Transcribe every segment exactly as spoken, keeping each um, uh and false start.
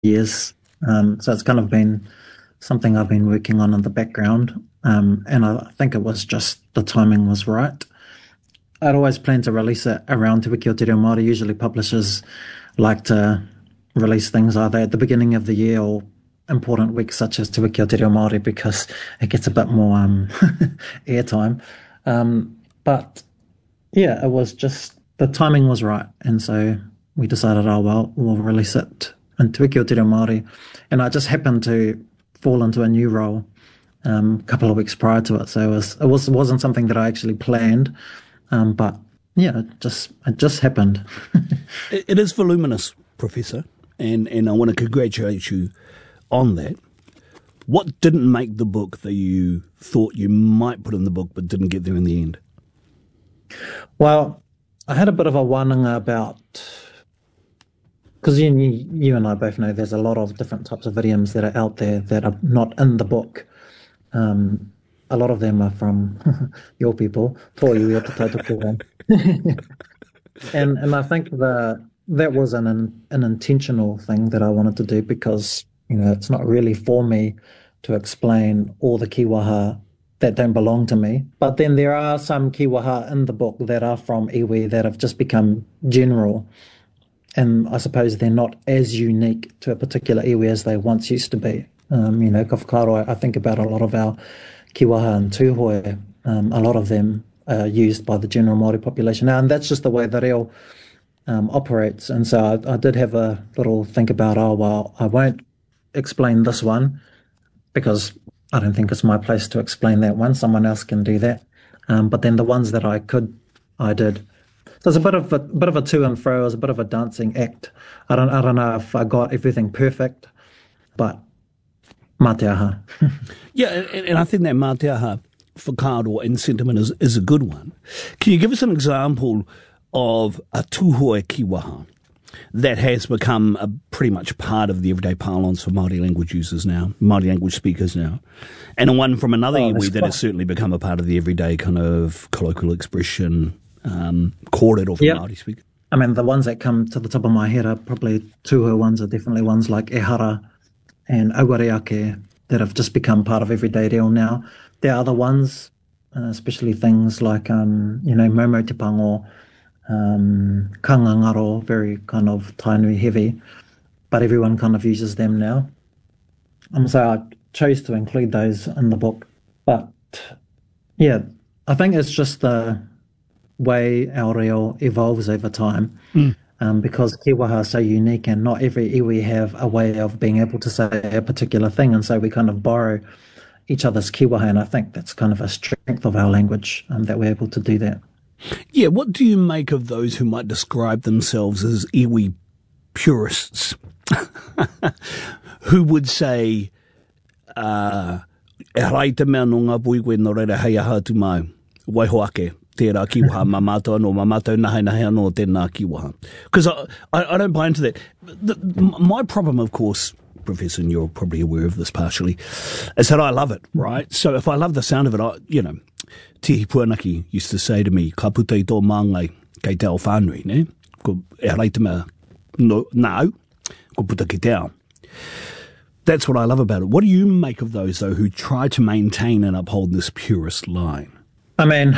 years. Um, so it's kind of been something I've been working on in the background. Um, and I think it was just the timing was right. I'd always planned to release it around Te Wiki o Te Reo Māori. Usually publishers like to release things either at the beginning of the year or important weeks such as Te Wiki o Te Reo Māori because it gets a bit more um, airtime. Um, but yeah, it was just, the timing was right. And so we decided, oh, well, we'll release it in Te Wiki o Te Reo Māori. And I just happened to fall into a new role um, a couple of weeks prior to it. So it, was, it was, wasn't something that I actually planned. Um, but yeah, it just, it just happened. it, it is voluminous, Professor, and, and I want to congratulate you on that. What didn't make the book that you thought you might put in the book but didn't get there in the end? Well, I had a bit of a wānanga about, because you, you and I both know there's a lot of different types of idioms that are out there that are not in the book. Um, a lot of them are from your people, and and I think the that was an an intentional thing that I wanted to do because, you know, it's not really for me to explain all the kiwaha that don't belong to me. But then there are some kiwaha in the book that are from iwi that have just become general. And I suppose they're not as unique to a particular iwi as they once used to be. Um, you know, ka whakaaro, I think about a lot of our kiwaha and tūhoe, um, a lot of them are used by the general Māori population now, and that's just the way the reo um, operates. And so I, I did have a little think about, oh, well, I won't explain this one because I don't think it's my place to explain that one. Someone else can do that. Um, but then the ones that I could, I did. So it's a bit of a bit of a to and fro. It was a bit of a dancing act. I don't I don't know if I got everything perfect, but mā te aha. Yeah, and, and I think that mā te aha whakaaro and sentiment is, is a good one. Can you give us an example of a tūhoe kiwaha that has become a pretty much part of the everyday parlance for Māori language users now, Māori language speakers now, and a one from another oh, iwi that has certainly become a part of the everyday kind of colloquial expression, um, kōrero for yep. Māori speakers? I mean, the ones that come to the top of my head are probably tūhoe ones are definitely ones like ehara and awareake that have just become part of everyday reo now. There are other ones, uh, especially things like, um, you know, momo te pango, um, kangangaro, very kind of tainui heavy, but everyone kind of uses them now. Um, so I chose to include those in the book. But yeah, I think it's just the way our reo evolves over time. Mm. Um, because kiwaha are so unique and not every iwi have a way of being able to say a particular thing, and so we kind of borrow each other's kiwaha, and I think that's kind of a strength of our language, um, that we're able to do that. Yeah, what do you make of those who might describe themselves as iwi purists, who would say, uh, e rai te mea no ngā pui koe no reira hei aha tu mai, waihoake. Tērā kiwaha, ma mātou anō, ma mātou nahe nahe anō tēnā kiwaha. Because I, I, I don't buy into that. The, my problem, of course, Professor, and you're probably aware of this partially, is that I love it, right? So if I love the sound of it, I, you know, Tihi Puanaki used to say to me, ka puta I tō māngai kei te ao whānui, ne? Ko e rei te mea no, nāu, ko puta ki te ao. That's what I love about it. What do you make of those, though, who try to maintain and uphold this purist line? I mean,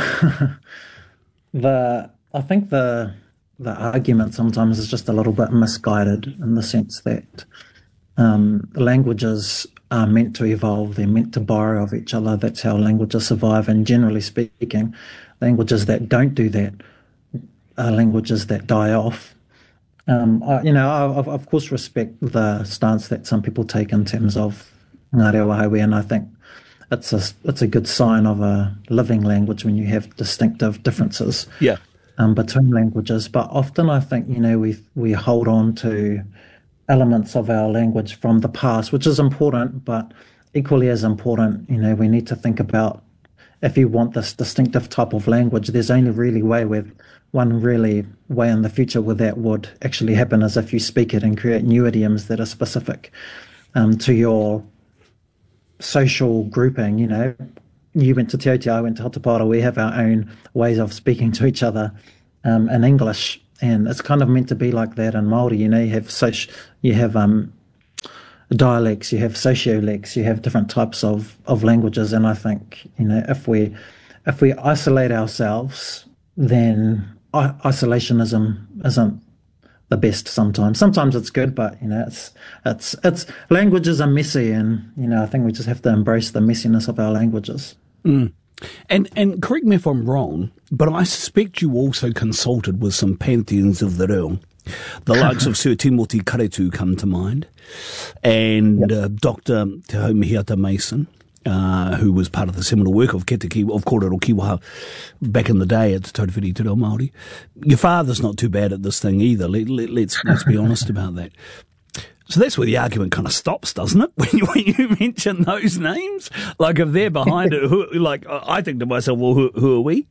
the I think the the argument sometimes is just a little bit misguided in the sense that um, languages are meant to evolve. They're meant to borrow of each other. That's how languages survive. And generally speaking, languages that don't do that are languages that die off. Um, I, you know, I, I of course respect the stance that some people take in terms of ngā reo wahauē, and I think It's a, it's a good sign of a living language when you have distinctive differences yeah. um, between languages. But often I think, you know, we we hold on to elements of our language from the past, which is important, but equally as important, you know, we need to think about if you want this distinctive type of language, there's only really way with one really way in the future where that would actually happen is if you speak it and create new idioms that are specific um, to your social grouping. You know, you went to Te Aute, I went to Hatapara, we have our own ways of speaking to each other um, in English, and it's kind of meant to be like that in Māori. You know, you have social, you have um, dialects, you have sociolects, you have different types of, of languages, and I think, you know, if we if we isolate ourselves, then I- isolationism isn't the best sometimes. Sometimes it's good, but you know, it's it's it's languages are messy, and you know, I think we just have to embrace the messiness of our languages. Mm. And and correct me if I'm wrong, but I suspect you also consulted with some pantheons of the reo. The likes of Sir Timothy Karetu come to mind, and yep. uh, Doctor Te Haumihiata Mason, uh, who was part of the seminal work of Kete Kiwa, of Kōrero Kiwaha back in the day at Te Tautawhiti Te Reo Māori. Your father's not too bad at this thing either. Let, let, let's let's be honest about that. So that's where the argument kind of stops, doesn't it? When you, when you mention those names, like if they're behind it, who, like I think to myself, well, who, who are we?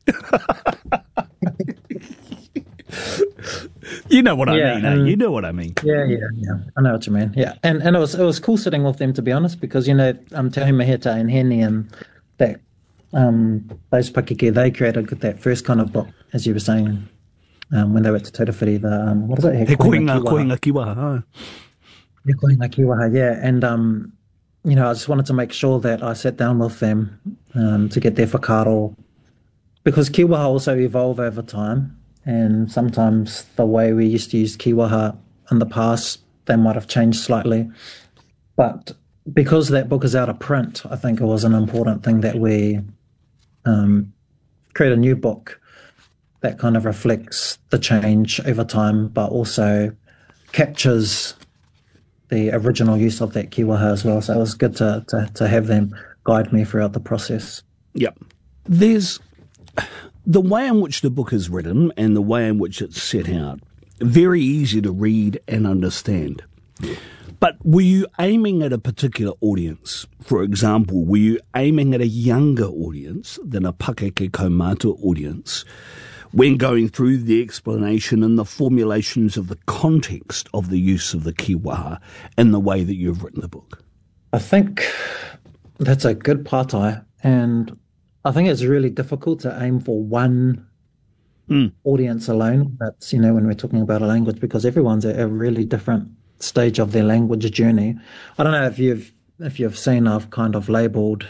You know what I yeah, mean, eh? You know what I mean. Yeah, yeah, yeah. I know what you mean. Yeah, and and it was it was cool sitting with them, to be honest, because you know, um, Te Haumihiata and Henny and that um those pakeke, they created that first kind of book, as you were saying, um, when they were at Te Tautawhiti, the um, what is it? He Koinga Koinga Kiwaha. Oh. He Koinga Kiwaha, yeah, and um, you know, I just wanted to make sure that I sat down with them um to get their whakaaro, because Kiwaha also evolve over time. And sometimes the way we used to use Kiwaha in the past, they might have changed slightly. But because that book is out of print, I think it was an important thing that we um, create a new book that kind of reflects the change over time, but also captures the original use of that Kiwaha as well. So it was good to, to, to have them guide me throughout the process. Yep. There's... The way in which the book is written and the way in which it's set out, very easy to read and understand. But were you aiming at a particular audience? For example, were you aiming at a younger audience than a pakeke kaumātua audience when going through the explanation and the formulations of the context of the use of the Kiwaha and the way that you've written the book? I think that's a good partai, and I think it's really difficult to aim for one mm. audience alone. That's, you know, when we're talking about a language, because everyone's at a really different stage of their language journey. I don't know if you've if you've seen, I've kind of labelled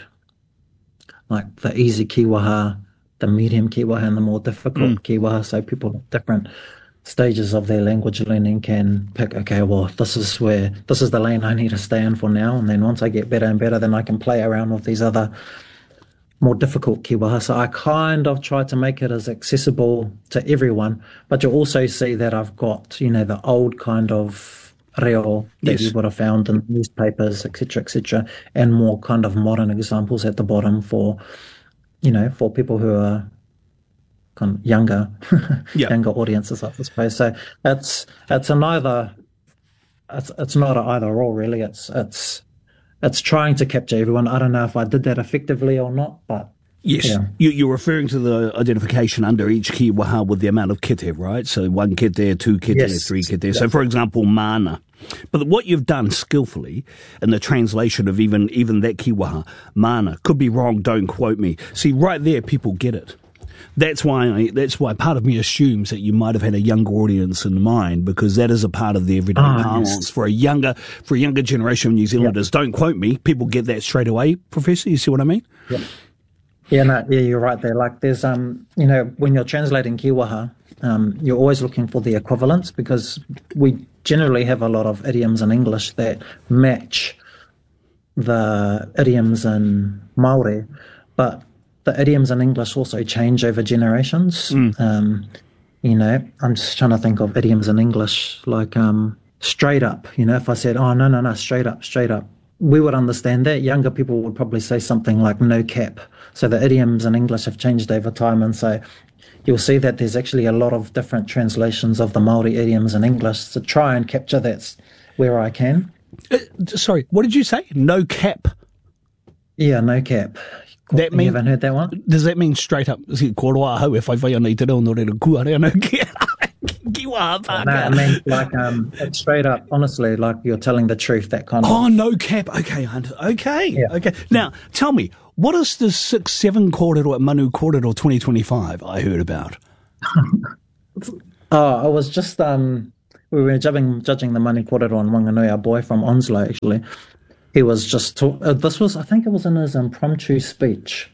like the easy Kiwaha, the medium Kiwaha, and the more difficult mm. Kiwaha. So people at different stages of their language learning can pick, okay, well, this is where this is the lane I need to stay in for now, and then once I get better and better, then I can play around with these other more difficult Kiwaha. So I kind of try to make it as accessible to everyone, but you'll also see that I've got, you know, the old kind of reo that yes. you would have found in newspapers, et cetera, et cetera, and more kind of modern examples at the bottom for, you know, for people who are kind of younger, yep. younger audiences, I suppose. So it's it's an either, it's it's not an either or really. It's it's It's trying to capture everyone. I don't know if I did that effectively or not, but... Yes, yeah. you, you're referring to the identification under each Kiwaha with the amount of kete, right? So one kete, two kete, yes. three kete. So, for example, mana. But what you've done skillfully in the translation of even, even that Kiwaha, mana, could be wrong, don't quote me. See, right there, people get it. That's why I, that's why part of me assumes that you might have had a younger audience in mind, because that is a part of the everyday oh, parlance yes. for a younger for a younger generation of New Zealanders. Yep. Don't quote me; people get that straight away, Professor. You see what I mean? Yeah, yeah, no, yeah, you're right there. Like, there's um, you know, when you're translating Kiwaha, um, you're always looking for the equivalents, because we generally have a lot of idioms in English that match the idioms in Māori, but the idioms in English also change over generations. Mm. Um, you know, I'm just trying to think of idioms in English, like um, straight up. You know, if I said, oh, no, no, no, straight up, straight up, we would understand that. Younger people would probably say something like no cap. So the idioms in English have changed over time. And so you'll see that there's actually a lot of different translations of the Māori idioms in English to try and capture that where I can. Uh, sorry, what did you say? No cap? Yeah, no cap. That mean, you haven't heard that one? Does that mean straight up? No, I mean, like, um, it's straight up, honestly, like you're telling the truth, that kind of... Oh, no cap. Okay, okay, yeah. okay. Now, tell me, what is the six seven kōrero at Manu Kōrero twenty twenty-five I heard about? Oh, it was just, um, we were judging, judging the Mani Kōrero on Wanganui, our boy from Onslow, actually. He was just, talk, uh, this was, I think it was in his impromptu speech.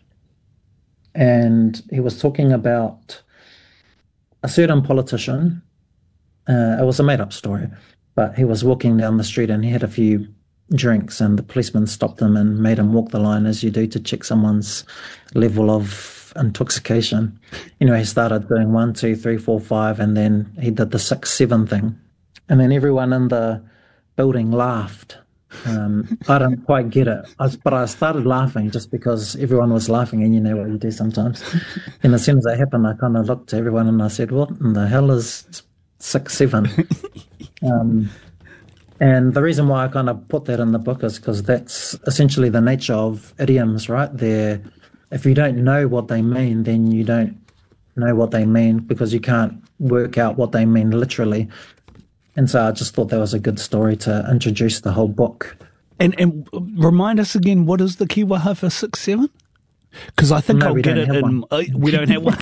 And he was talking about a certain politician. Uh, it was a made-up story, but he was walking down the street and he had a few drinks, and the policeman stopped him and made him walk the line, as you do to check someone's level of intoxication. You know, he started doing one, two, three, four, five, and then he did the six, seven thing. And then everyone in the building laughed. Um, I don't quite get it, I, but I started laughing just because everyone was laughing, and you know what you do sometimes. And as soon as that happened, I kind of looked to everyone and I said, what in the hell is six, seven? Um, and the reason why I kind of put that in the book is because that's essentially the nature of idioms, right? They're, if you don't know what they mean, then you don't know what they mean, because you can't work out what they mean literally. And so I just thought that was a good story to introduce the whole book. And and remind us again, what is the kiwaha for six seven? Because I think no, I'll get it in. Uh, we don't have one.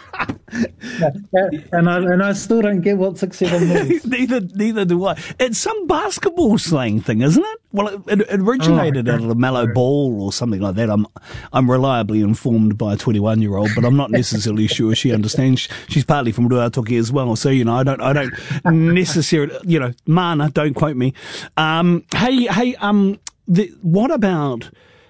Yeah, and I and I still don't get what six seven means. neither neither do I. It's some basketball slang thing, isn't it? Well, it, it originated oh, out of the Mallow Ball or something like that. I'm I'm reliably informed by a twenty-one year old, but I'm not necessarily sure she understands. She's partly from Ruatoki as well, so you know I don't I don't necessarily you know mana. Don't quote me. Um, hey hey um, the, what about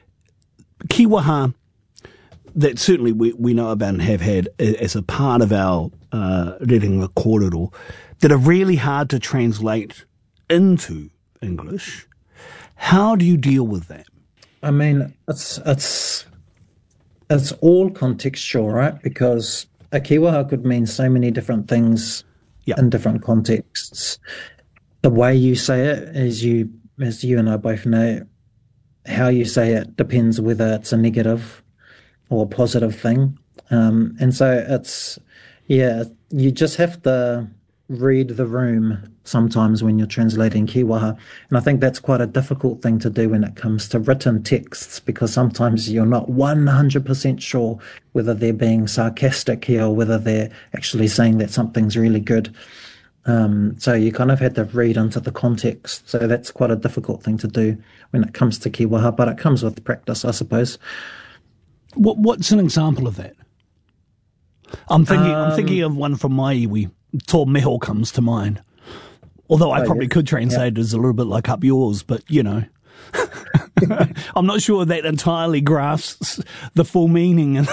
kiwaha? That certainly we, we know about and have had as a part of our uh, rerenga kōrero that are really hard to translate into English. How do you deal with that? I mean, it's it's it's all contextual, right? Because a kiwaha could mean so many different things yep. in different contexts. The way you say it, as you as you and I both know, how you say it depends whether it's a negative or a positive thing. Um, and so it's, yeah, you just have to read the room sometimes when you're translating kiwaha. And I think that's quite a difficult thing to do when it comes to written texts, because sometimes you're not one hundred percent sure whether they're being sarcastic here or whether they're actually saying that something's really good. Um, so you kind of had to read into the context. So that's quite a difficult thing to do when it comes to kiwaha, but it comes with practice, I suppose. What, what's an example of that? I'm thinking. Um, I'm thinking of one from my iwi. Tō Meho comes to mind. Although I oh, probably yeah. could translate yeah. it as a little bit like up yours, but you know, I'm not sure that entirely grasps the full meaning.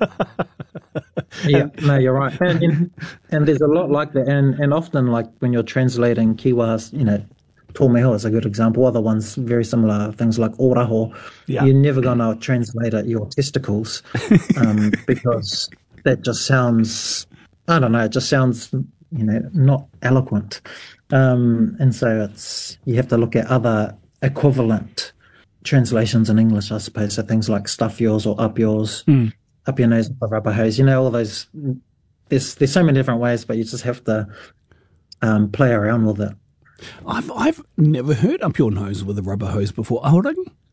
Yeah, no, you're right. And, and and there's a lot like that. And and often, like when you're translating kiwahas, you know, Tō Meho is a good example. Other ones, very similar things like ōraho. Yeah. You're never going to translate it your testicles um, because that just sounds, I don't know, it just sounds, you know, not eloquent. Um, and so it's, you have to look at other equivalent translations in English, I suppose. So things like stuff yours or up yours, mm. up your nose with a rubber hose. You know, all those, there's, there's so many different ways, but you just have to um, play around with it. I've I've never heard up your nose with a rubber hose before. Aurang.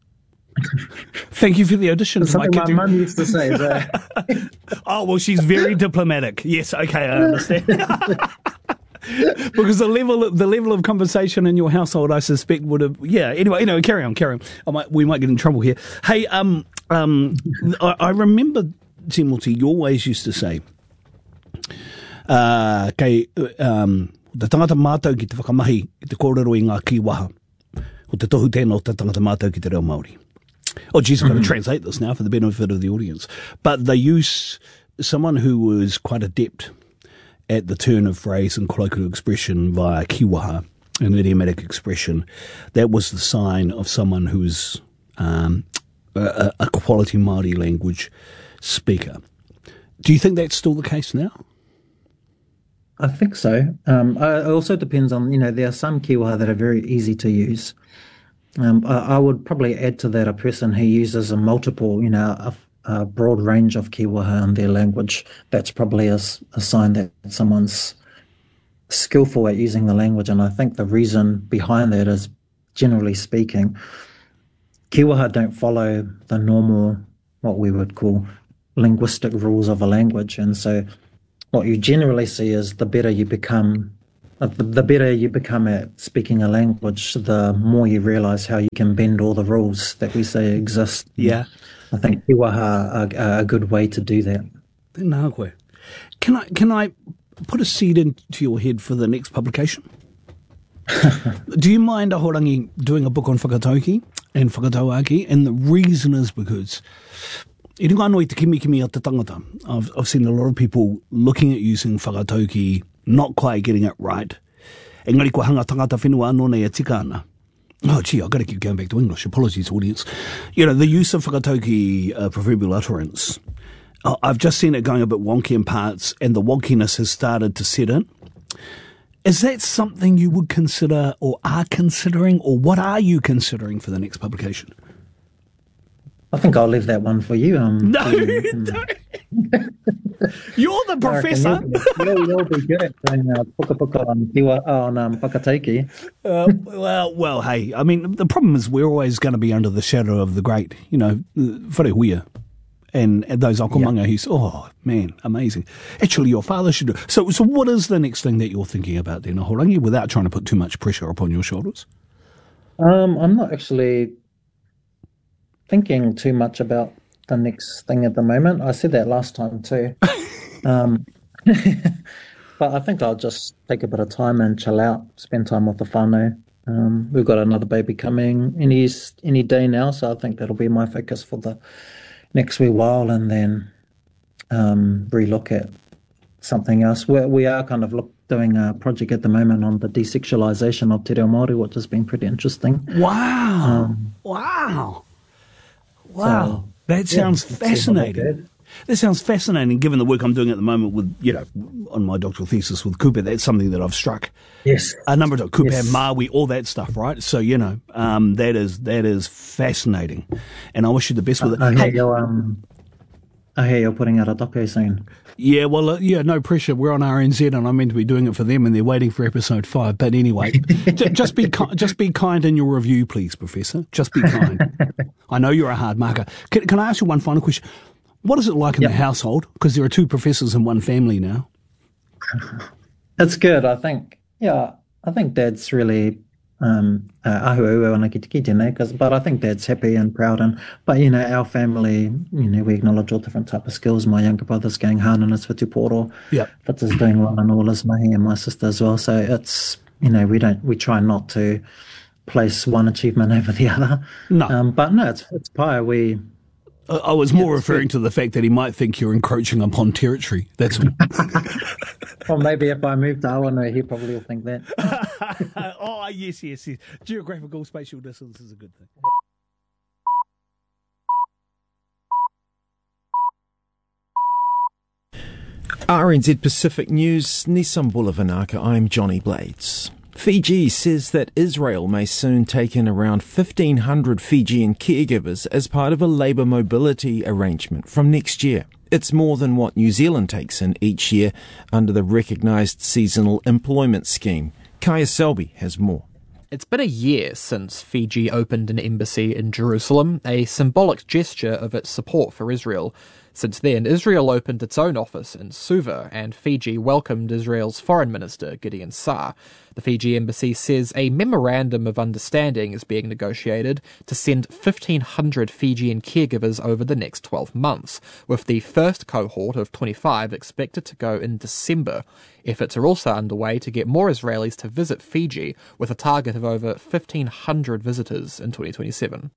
Thank you for the audition. That's something my mum used to say. So. Oh, well, she's very diplomatic. Yes, okay, I understand. Because the level the level of conversation in your household, I suspect, would have. Yeah. Anyway, anyway, carry on, carry on. I might, we might get in trouble here. Hey, um, um, I, I remember Timothy, you always used to say, uh, okay, um. Te tangata mātou ki te whakamahi ki te kōrero i ngā kiwaha. O te tohu tēnā o te tangata mātou ki te reo Māori. Oh, geez, I've got to translate this now for the benefit of the audience. But they use someone who was quite adept at the turn of phrase and colloquial expression via kiwaha, an idiomatic expression. That was the sign of someone who's um, a, a quality Māori language speaker. Do you think that's still the case now? I think so. Um, it also depends on, you know, there are some kiwaha that are very easy to use. Um, I, I would probably add to that a person who uses a multiple, you know, a, a broad range of kiwaha in their language. That's probably a, a sign that someone's skillful at using the language. And I think the reason behind that is, generally speaking, kiwaha don't follow the normal, what we would call linguistic rules of a language. And so what you generally see is the better you become the, the better you become at speaking a language, the more you realise how you can bend all the rules that we say exist. Yeah. I think kiwaha are a good way to do that. Nā koe. Can I, can I put a seed into your head for the next publication? Do you mind, Ahorangi, doing a book on whakatauki and whakatauaki? And the reason is because i runga anō i te kimi kimi a te tangata. I've, I've seen a lot of people looking at using whakatauki, not quite getting it right. Engari kua hanga tangata whenua anō nei a tika ana. Oh, gee, I've got to keep going back to English. Apologies, audience. You know, the use of whakatauki uh, proverbial utterance. Uh, I've just seen it going a bit wonky in parts, and the wonkiness has started to set in. Is that something you would consider or are considering, or what are you considering for the next publication? I think I'll leave that one for you. Um, no, to, no. You're the professor. You'll, you'll be good at doing uh, puka puka on, tiwa, on um, whakataiki. Uh, well, well, hey, I mean, the problem is we're always going to be under the shadow of the great, you know, whare huia. And, and those akomanga yeah. who's, oh, man, amazing. Actually, your father should do. So, so what is the next thing that you're thinking about then, Ahorangi, without trying to put too much pressure upon your shoulders? Um, I'm not actually thinking too much about the next thing at the moment. I said that last time too. um, but I think I'll just take a bit of time and chill out, spend time with the whānau. Um, we've got another baby coming any, any day now, so I think that'll be my focus for the next wee while, and then um, re-look at something else. We're, we are kind of look, doing a project at the moment on the desexualisation of te reo Māori, which has been pretty interesting. Wow. Um, wow. Wow. So, that sounds yeah, fascinating. That sounds fascinating, given the work I'm doing at the moment with, you know, on my doctoral thesis with kupe. That's something that I've struck. Yes. A number of kupe, yes. Maui, all that stuff, right? So, you know, um, that is that is fascinating. And I wish you the best with it. I, I, hear, hey, you're, um, I hear you're putting out a doco soon. Yeah, well, uh, yeah, no pressure. We're on R N Z and I'm meant to be doing it for them and they're waiting for episode five. But anyway, j- just be ki- just be kind in your review, please, Professor. Just be kind. I know you're a hard marker. Can, can I ask you one final question? What is it like in yep. the household? Because there are two professors in one family now. It's good, I think. Yeah, I think Dad's really um, uh, ahuau ana ki te kite nei, but I think Dad's happy and proud. And but you know, our family, you know, we acknowledge all different type of skills. My younger brother's going hard in his whutupōro. Yeah, Fitz is doing well in all his mahi, and my sister as well. So it's, you know, we don't we try not to place one achievement over the other. No, um, but no, it's it's pie. We. I was more yeah, referring to the fact that he might think you're encroaching upon territory. That's all. Well, maybe if I move to Awana, he probably will think that. Oh, yes, yes, yes. Geographical spatial distance is a good thing. R N Z Pacific News, Nissan Bulavanaka, I'm Johnny Blades. Fiji says that Israel may soon take in around fifteen hundred Fijian caregivers as part of a labour mobility arrangement from next year. It's more than what New Zealand takes in each year under the recognised seasonal employment scheme. Kaya Selby has more. It's been a year since Fiji opened an embassy in Jerusalem, a symbolic gesture of its support for Israel. Since then, Israel opened its own office in Suva, and Fiji welcomed Israel's Foreign Minister, Gideon Saar. The Fiji embassy says a memorandum of understanding is being negotiated to send fifteen hundred Fijian caregivers over the next twelve months, with the first cohort of twenty-five expected to go in December. Efforts are also underway to get more Israelis to visit Fiji, with a target of over fifteen hundred visitors in twenty twenty-seven.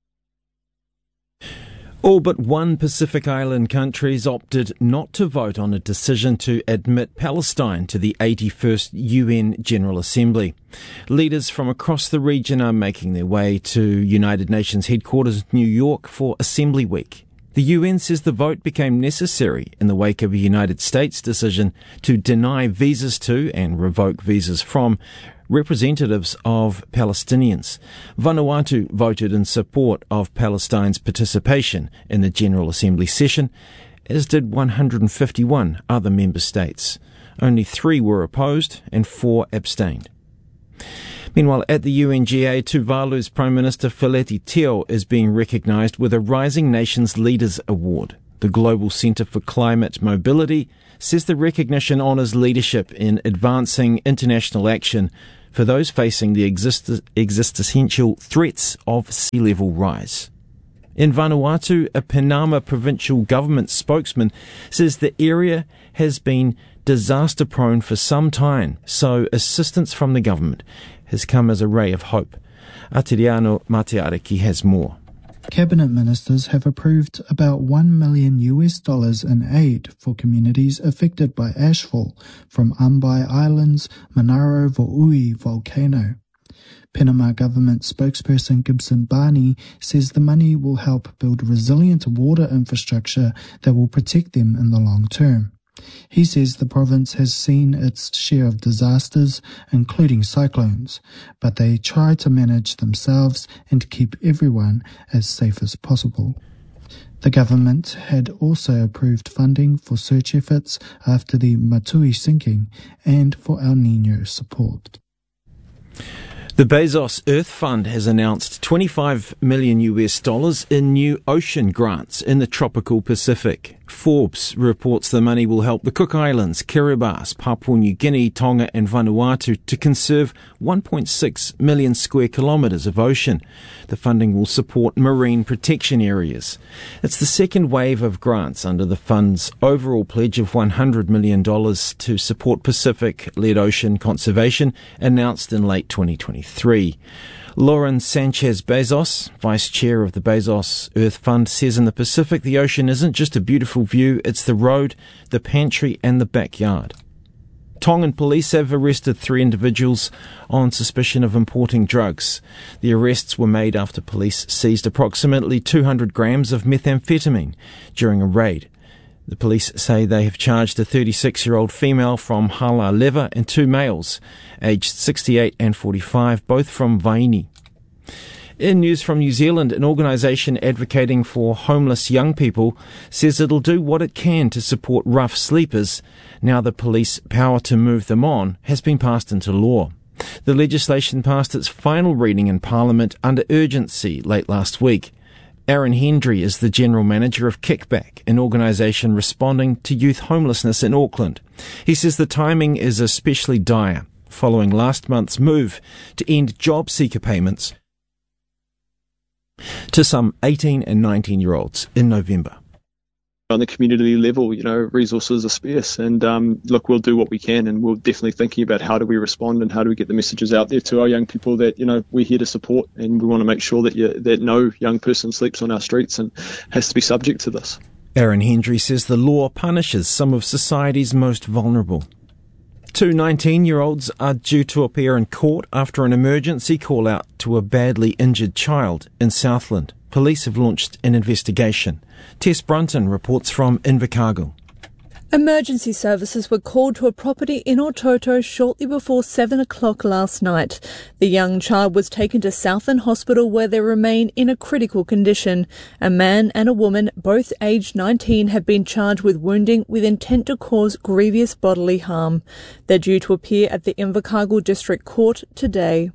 All but one Pacific Island countries opted not to vote on a decision to admit Palestine to the eighty-first U N General Assembly. Leaders from across the region are making their way to United Nations headquarters in New York for Assembly Week. The U N says the vote became necessary in the wake of a United States decision to deny visas to and revoke visas from representatives of Palestinians. Vanuatu voted in support of Palestine's participation in the General Assembly session, as did one hundred fifty-one other member states. Only three were opposed and four abstained. Meanwhile, at the U N G A, Tuvalu's Prime Minister Feleti Teo is being recognised with a Rising Nations Leaders Award. The Global Centre for Climate Mobility says the recognition honours leadership in advancing international action for those facing the exist- existential threats of sea level rise. In Vanuatu, a Penama provincial government spokesman says the area has been disaster prone for some time, so assistance from the government has come as a ray of hope. Atiriano Mateariki has more. Cabinet ministers have approved about one million U S dollars in aid for communities affected by ashfall from Ambai Island's Manaro Vo'ui volcano. Penama government spokesperson Gibson Barney says the money will help build resilient water infrastructure that will protect them in the long term. He says the province has seen its share of disasters, including cyclones, but they try to manage themselves and keep everyone as safe as possible. The government had also approved funding for search efforts after the Matui sinking and for El Niño support. The Bezos Earth Fund has announced twenty-five million U S dollars in new ocean grants in the tropical Pacific. Forbes reports the money will help the Cook Islands, Kiribati, Papua New Guinea, Tonga and Vanuatu to conserve one point six million square kilometres of ocean. The funding will support marine protection areas. It's the second wave of grants under the fund's overall pledge of one hundred million dollars to support Pacific-led ocean conservation, announced in late twenty twenty-three. Lauren Sanchez Bezos, Vice Chair of the Bezos Earth Fund, says in the Pacific the ocean isn't just a beautiful view, it's the road, the pantry and the backyard. Tongan police have arrested three individuals on suspicion of importing drugs. The arrests were made after police seized approximately two hundred grams of methamphetamine during a raid. The police say they have charged a thirty-six-year-old female from Hala Leva and two males, aged sixty-eight and forty-five, both from Vaini. In news from New Zealand, an organisation advocating for homeless young people says it'll do what it can to support rough sleepers now the police power to move them on has been passed into law. The legislation passed its final reading in Parliament under urgency late last week. Aaron Hendry is the General Manager of Kickback, an organisation responding to youth homelessness in Auckland. He says the timing is especially dire, following last month's move to end job seeker payments to some eighteen and nineteen-year-olds in November. On the community level, you know, resources are scarce, and um, look, we'll do what we can, and we're definitely thinking about how do we respond and how do we get the messages out there to our young people that, you know, we're here to support, and we want to make sure that you, that no young person sleeps on our streets and has to be subject to this. Aaron Hendry says the law punishes some of society's most vulnerable. Two nineteen-year-olds are due to appear in court after an emergency call-out to a badly injured child in Southland. Police have launched an investigation. Tess Brunton reports from Invercargill. Emergency services were called to a property in Ototo shortly before seven o'clock last night. The young child was taken to Southland Hospital where they remain in a critical condition. A man and a woman, both aged nineteen, have been charged with wounding with intent to cause grievous bodily harm. They're due to appear at the Invercargill District Court today.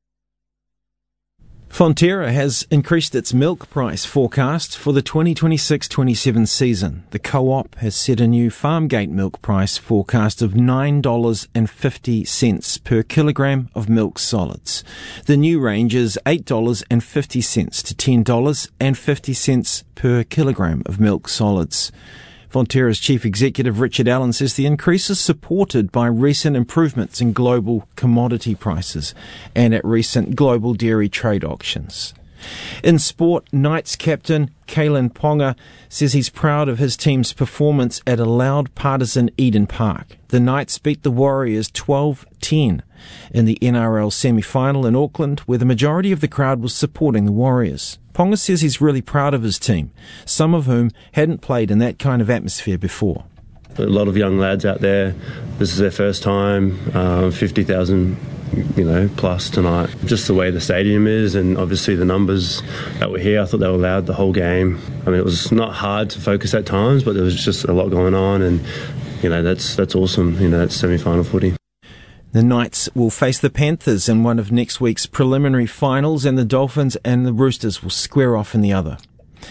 Fonterra has increased its milk price forecast for the twenty twenty-six twenty-seven season. The co-op has set a new Farmgate milk price forecast of nine dollars fifty per kilogram of milk solids. The new range is eight dollars fifty to ten dollars fifty per kilogram of milk solids. Fonterra's Chief Executive Richard Allen says the increase is supported by recent improvements in global commodity prices and at recent global dairy trade auctions. In sport, Knights captain Kalen Ponga says he's proud of his team's performance at a loud partisan Eden Park. The Knights beat the Warriors twelve ten in the N R L semi-final in Auckland, where the majority of the crowd was supporting the Warriors. Ponga says he's really proud of his team, some of whom hadn't played in that kind of atmosphere before. A lot of young lads out there, this is their first time, uh, fifty thousand you know, plus tonight. Just the way the stadium is and obviously the numbers that were here, I thought they were loud the whole game. I mean, it was not hard to focus at times, but there was just a lot going on, and, you know, that's that's awesome, you know, that's semi-final footy. The Knights will face the Panthers in one of next week's preliminary finals, and the Dolphins and the Roosters will square off in the other.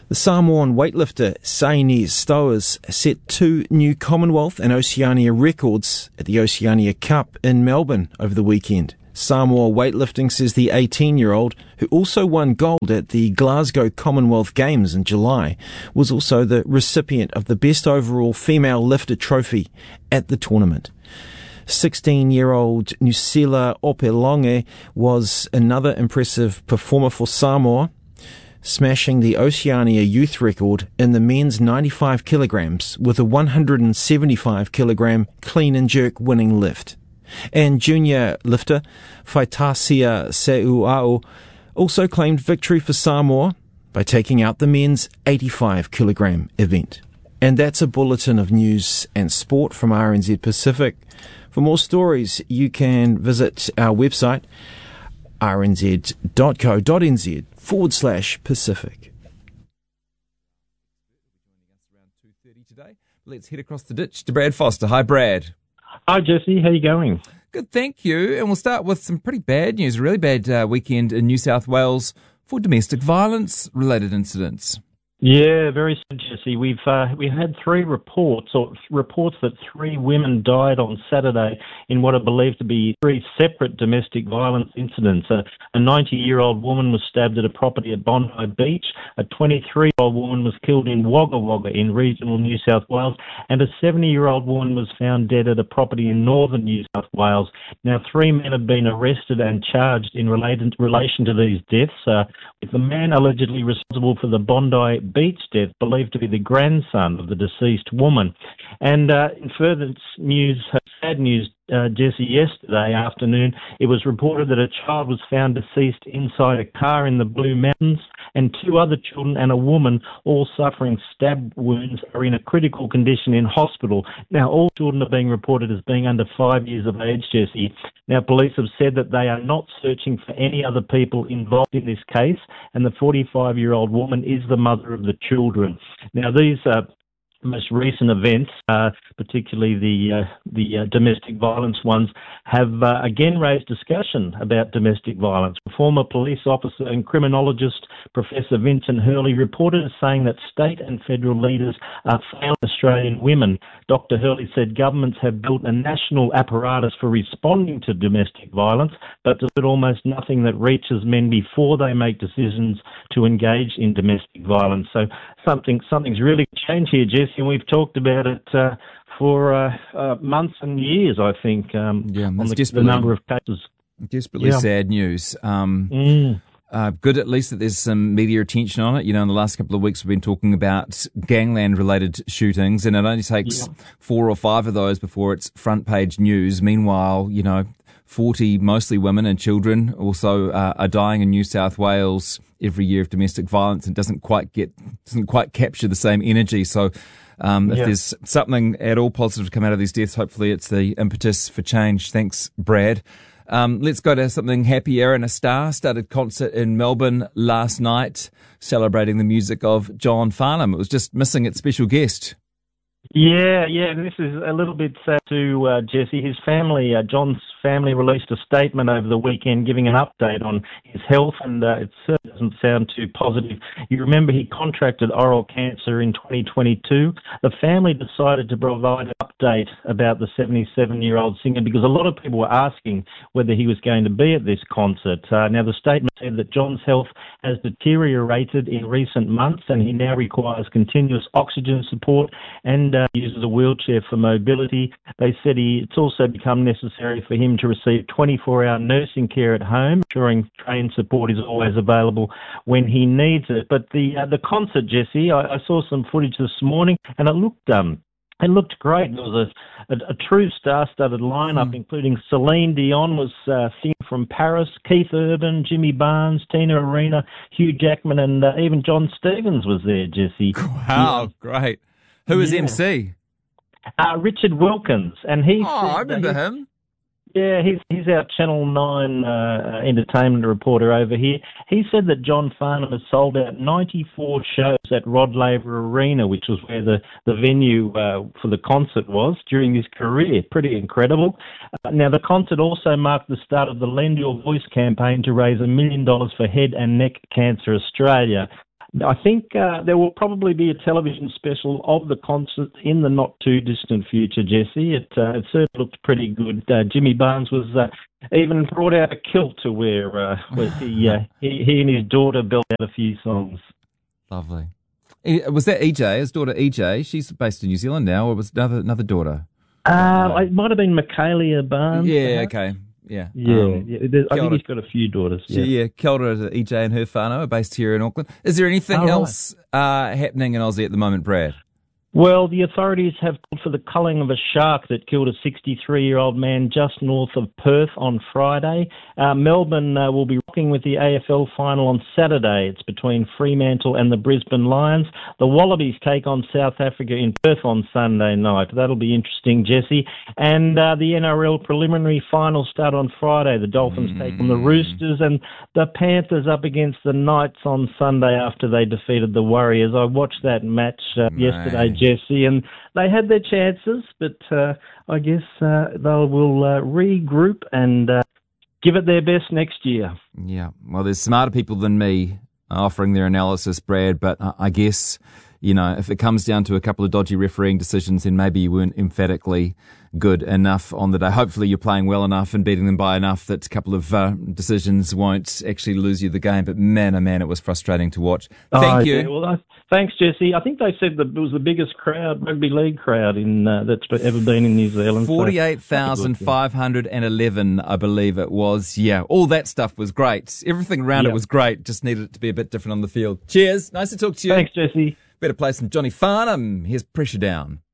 The Samoan weightlifter Saini Stowers set two new Commonwealth and Oceania records at the Oceania Cup in Melbourne over the weekend. Samoa Weightlifting says the eighteen-year-old, who also won gold at the Glasgow Commonwealth Games in July, was also the recipient of the Best Overall Female Lifter trophy at the tournament. sixteen-year-old Nusila Opelonge was another impressive performer for Samoa, smashing the Oceania youth record in the men's ninety-five kilograms with a one hundred seventy-five kilogram clean and jerk winning lift. And junior lifter Faitasia Seuao also claimed victory for Samoa by taking out the men's eighty-five kilogram event. And that's a bulletin of news and sport from R N Z Pacific. For more stories, you can visit our website, rnz.co.nz forward slash Pacific. Let's head across the ditch to Brad Foster. Hi, Brad. Hi, Jesse. How you going? Good, thank you. And we'll start with some pretty bad news, a really bad uh, weekend in New South Wales for domestic violence-related incidents. Yeah, very sad, Jesse. We've uh, we had three reports, or reports that three women died on Saturday in what are believed to be three separate domestic violence incidents. A ninety-year-old woman was stabbed at a property at Bondi Beach. A twenty-three-year-old woman was killed in Wagga Wagga in regional New South Wales, and a seventy-year-old woman was found dead at a property in northern New South Wales. Now, three men have been arrested and charged in related, relation to these deaths, uh, with the man allegedly responsible for the Bondi Beach death believed to be the grandson of the deceased woman. And uh, in further news, sad news, uh, Jesse, yesterday afternoon, it was reported that a child was found deceased inside a car in the Blue Mountains, and two other children and a woman, all suffering stab wounds, are in a critical condition in hospital. Now, all children are being reported as being under five years of age, Jesse. Now, police have said that they are not searching for any other people involved in this case, and the forty-five-year-old woman is the mother of the children. Now, these uh, most recent events, uh, particularly the uh, the uh, domestic violence ones, have uh, again raised discussion about domestic violence. Former police officer and criminologist Professor Vincent Hurley reported as saying that state and federal leaders are failing Australian women. Doctor Hurley said governments have built a national apparatus for responding to domestic violence, but there's almost nothing that reaches men before they make decisions to engage in domestic violence. So something something's really changed here, Jesse, and we've talked about it uh, for uh, uh, months and years, I think, um, yeah, on the, the number of cases. Desperately yeah. sad news. Um, mm. uh, good at least that there's some media attention on it. You know, in the last couple of weeks we've been talking about gangland-related shootings, and it only takes yeah. four or five of those before it's front-page news. Meanwhile, you know, forty, mostly women and children, also uh, are dying in New South Wales every year of domestic violence, and doesn't quite get doesn't quite capture the same energy. So um, if yeah. there's something at all positive to come out of these deaths, hopefully it's the impetus for change. Thanks, Brad. Um, let's go to something happier. And A Star started concert in Melbourne last night, celebrating the music of John Farnham. It was just missing its special guest. Yeah, yeah, this is a little bit sad too, uh, Jesse. His family, uh, John's family, released a statement over the weekend giving an update on his health, and uh, it certainly doesn't sound too positive. You remember he contracted oral cancer in twenty twenty-two. The family decided to provide an update about the seventy-seven-year-old singer because a lot of people were asking whether he was going to be at this concert. Uh, now, the statement said that John's health has deteriorated in recent months and he now requires continuous oxygen support and uh, uses a wheelchair for mobility. They said he, it's also become necessary for him to receive twenty-four hour nursing care at home, ensuring trained support is always available when he needs it. But the uh, the concert, Jesse, I, I saw some footage this morning and it looked um It looked great. There was a, a, a true star-studded lineup, mm. including Celine Dion was uh, singing from Paris, Keith Urban, Jimmy Barnes, Tina Arena, Hugh Jackman, and uh, even John Stevens was there, Jesse. Wow, yeah. Great. Who was yeah. M C? Uh, Richard Wilkins. And he oh, I remember him. Yeah, he's he's our Channel nine uh, entertainment reporter over here. He said that John Farnham has sold out ninety-four shows at Rod Laver Arena, which was where the, the venue uh, for the concert was during his career. Pretty incredible. Uh, now, the concert also marked the start of the Lend Your Voice campaign to raise a million dollars for Head and Neck Cancer Australia. I think uh, there will probably be a television special of the concert in the not-too-distant future, Jesse. It, uh, it certainly looked pretty good. Uh, Jimmy Barnes was uh, even brought out a kilt to wear, uh, where he, uh, he, he and his daughter built out a few songs. Lovely. Was that E J, his daughter E J? She's based in New Zealand now, or was another another daughter? Uh, it might have been Michaelia Barnes. Yeah, perhaps. okay. Yeah. Yeah, Um, yeah. I think he's got a few daughters. Yeah, Yeah. yeah. Kia ora to E J and her whānau, based here in Auckland. Is there anything Oh, right. else uh, happening in Aussie at the moment, Brad? Well, the authorities have called for the culling of a shark that killed a sixty-three-year-old man just north of Perth on Friday. Uh, Melbourne uh, will be rocking with the A F L final on Saturday. It's between Fremantle and the Brisbane Lions. The Wallabies take on South Africa in Perth on Sunday night. That'll be interesting, Jesse. And uh, the N R L preliminary final start on Friday. The Dolphins mm. take on the Roosters, and the Panthers up against the Knights on Sunday after they defeated the Warriors. I watched that match uh, yesterday, Jesse, and they had their chances, but uh, I guess uh, they will uh, regroup and uh, give it their best next year. Yeah, well, there's smarter people than me offering their analysis, Brad, but I guess, you know, if it comes down to a couple of dodgy refereeing decisions, then maybe you weren't emphatically good enough on the day. Hopefully you're playing well enough and beating them by enough that a couple of uh, decisions won't actually lose you the game. But man, oh man, it was frustrating to watch. Thank oh, you. Yeah, well, uh, thanks, Jesse. I think they said that it was the biggest crowd, rugby league crowd in uh, that's ever been in New Zealand. forty-eight thousand five hundred eleven, I believe it was. Yeah, all that stuff was great. Everything around yeah. it was great. Just needed it to be a bit different on the field. Cheers. Nice to talk to you. Thanks, Jesse. Better play some Johnny Farnham. Here's Pressure Down.